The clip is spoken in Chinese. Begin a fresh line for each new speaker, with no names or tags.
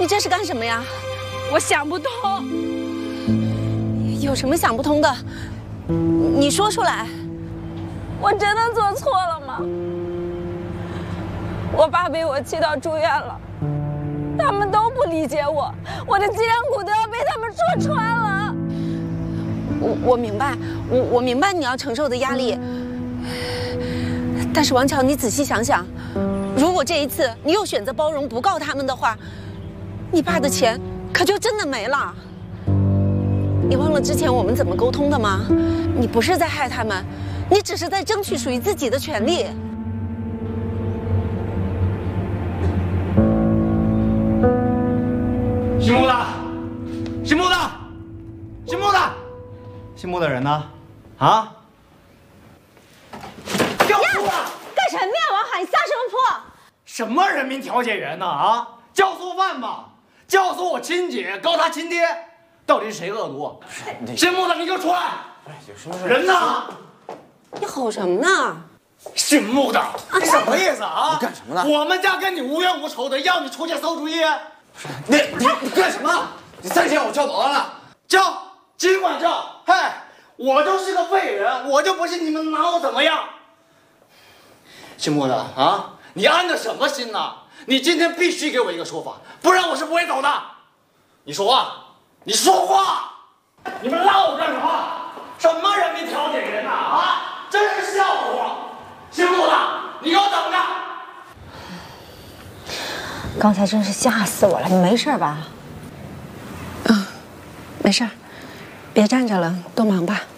你这是干什么呀？
我想不通。
有什么想不通的？你说出来。
我真的做错了吗？我爸被我气到住院了，他们都不理解我，我的脊梁骨都要被他们戳穿了。
我明白，我明白你要承受的压力。但是王乔，你仔细想想，如果这一次你又选择包容不告他们的话，你爸的钱可就真的没了。你忘了之前我们怎么沟通的吗？你不是在害他们，你只是在争取属于自己的权利。
姓穆的，姓穆的，姓穆的，姓穆的人呢？啊？调出来！
干什么呀，王海？你撒什么泼？
什么人民调解员呢？啊？教唆犯吧？教唆我亲姐告他亲爹，到底是谁恶毒？姓穆的，你给我出来！有什么事？人呢？
你吼什么呢？
姓穆的，你什么意思啊？
你干什么呢？
我们家跟你无冤无仇的，要你出去馊主意？
你干什么？你3天我叫保安了，
叫，尽管叫。嗨，我就是个废人，我就不信你们拿我怎么样。姓穆的啊，你安的什么心呐？你今天必须给我一个说法，不然我是不会走的。你说话，你说话！你们拉我干什么？什么人民调解员呐？啊，真是笑话！姓穆的，你给我等着！
刚才真是吓死我了，你没事吧？
没事儿，别站着了，多忙吧。